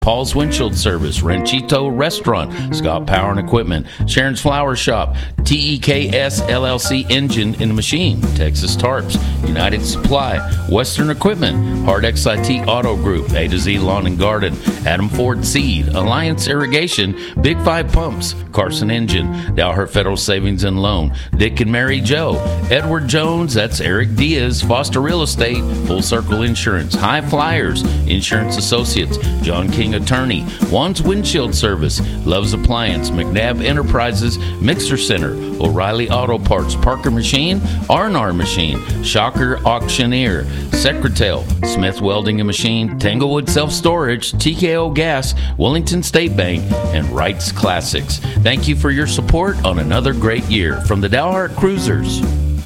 Paul's Windshield Service, Ranchito Restaurant, Scott Power and Equipment, Sharon's Flower Shop, TEKS LLC Engine and Machine, Texas Tarps, United Supply, Western Equipment, Hard XIT Auto Group, A to Z Lawn and Garden, Adam Ford Seed, Alliance Irrigation, Big Five Pumps, Carson Engine, Dalhart Federal Savings and Loan, Dick and Mary Joe, Edward Jones, that's Eric Diaz, Foster Real Estate, Full Circle Insurance, High Flyers, Insurance Associates, John King Attorney, Juan's Windshield Service, Love's Appliance, McNabb Enterprises, Mixer Center, O'Reilly Auto Parts, Parker Machine, R&R Machine, Shocker Auctioneer, Secretel, Smith Welding and Machine, Tanglewood Self Storage, TKO Gas, Wellington State Bank, and Wright's Classics. Thank you for your support on another great year from the Dalhart Cruisers.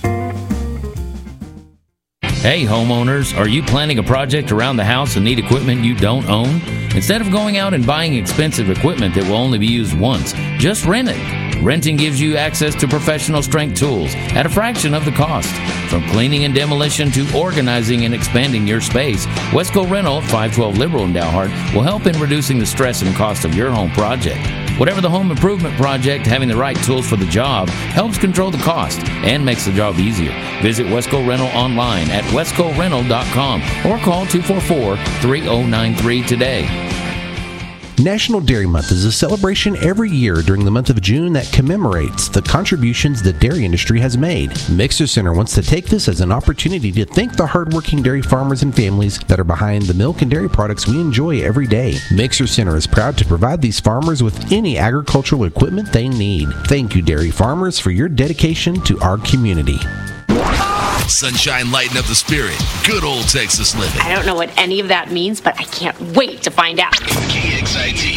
Hey homeowners, are you planning a project around the house and need equipment you don't own? Instead of going out and buying expensive equipment that will only be used once, just rent it. Renting gives you access to professional strength tools at a fraction of the cost. From cleaning and demolition to organizing and expanding your space, Wesco Rental, 512 Liberal in Dalhart, will help in reducing the stress and cost of your home project. Whatever the home improvement project, having the right tools for the job helps control the cost and makes the job easier. Visit Wesco Rental online at wescorental.com or call 244-3093 today. National Dairy Month is a celebration every year during the month of June that commemorates the contributions the dairy industry has made. Mixer Center wants to take this as an opportunity to thank the hardworking dairy farmers and families that are behind the milk and dairy products we enjoy every day. Mixer Center is proud to provide these farmers with any agricultural equipment they need. Thank you, dairy farmers, for your dedication to our community. Sunshine lighten up the spirit. Good old Texas living. I don't know what any of that means, but I can't wait to find out. KXIT